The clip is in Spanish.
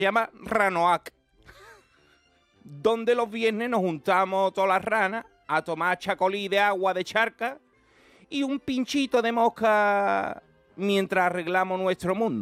Se llama Ranoac, donde los viernes nos juntamos todas las ranas a tomar chacolí de agua de charca y un pinchito de mosca mientras arreglamos nuestro mundo.